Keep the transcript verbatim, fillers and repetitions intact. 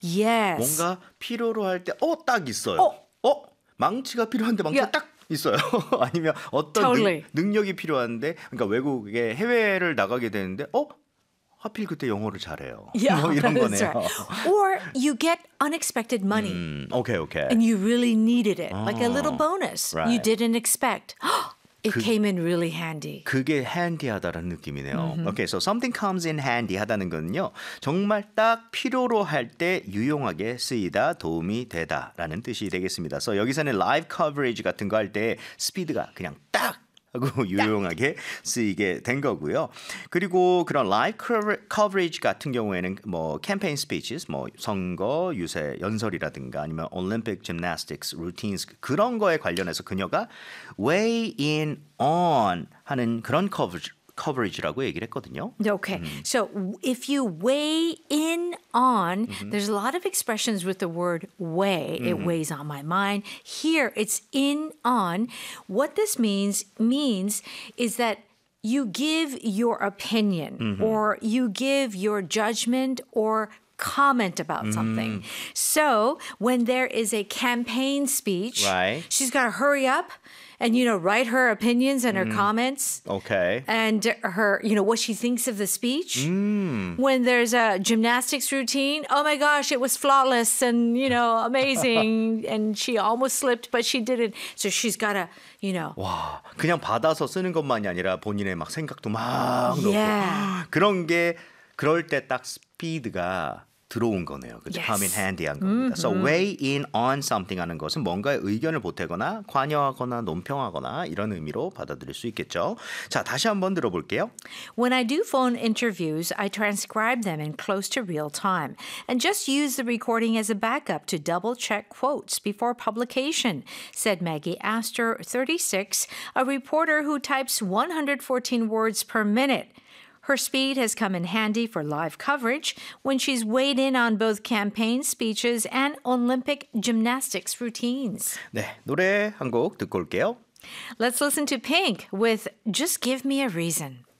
Yes. 뭔가 필요로 할 때 어, 딱 있어요. 어. 어? 망치가 필요한데 망치가 Yeah. 딱 있어요. 아니면 어떤 Totally. 능, 능력이 필요한데 그러니까 외국에 해외를 나가게 되는데 어? 하필 그때 영어를 잘해요. Yeah, 뭐 이런 that's 거네요. right. Or you get unexpected money. 음, 오케이, 오케이. And you really needed it, like a little Oh, bonus you right. didn't expect. It came in really handy. 그게 handy하다라는 느낌이네요. Okay, so something comes in handy 하다는 건요. 정말 딱 필요로 할 때 유용하게 쓰이다, 도움이 되다라는 뜻이 되겠습니다. So 여기서는 live coverage 같은 거 할 때 스피드가 그냥 딱 하고 유용하게 쓰이게 된 거고요. 그리고 그런 live coverage 같은 경우에는 뭐 campaign speeches, 뭐 선거 유세 연설이라든가 아니면 Olympic gymnastics routines 그런 거에 관련해서 그녀가 weigh in on 하는 그런 coverage coverage라고 얘기를 했거든요. Okay, so if you weigh in on, there's a lot of expressions with the word weigh. It weighs on my mind. Here, it's in on. What this means means is that you give your opinion or you give your judgment or comment about something. So when there is a campaign speech, Right. she's got to hurry up and, you know, write her opinions and her comments. Okay. And her, you know, what she thinks of the speech. When there's a gymnastics routine, oh my gosh, it was flawless and, you know, amazing. And she almost slipped, but she didn't. So she's got to, you know. 와, 그냥 받아서 쓰는 것만이 아니라 본인의 막 생각도 막 넣고 Yeah. 그런 게 그럴 때 딱 스피드가 들어온 거네요. 그죠? Yes. Come in handy한 겁니다. So weigh in on something 하는 것은 뭔가의 의견을 보태거나 관여하거나 논평하거나 이런 의미로 받아들일 수 있겠죠. 자, 다시 한번 들어볼게요. When I do phone interviews, I transcribe them in close to real time and just use the recording as a backup to double check quotes before publication, said Maggie Astor, thirty-six, a reporter who types one hundred fourteen words per minute. Her speed has come in handy for live coverage when she's weighed in on both campaign speeches and Olympic gymnastics routines. 네, 노래 한 곡 듣고 올게요. Let's listen to Pink with Just Give Me a Reason.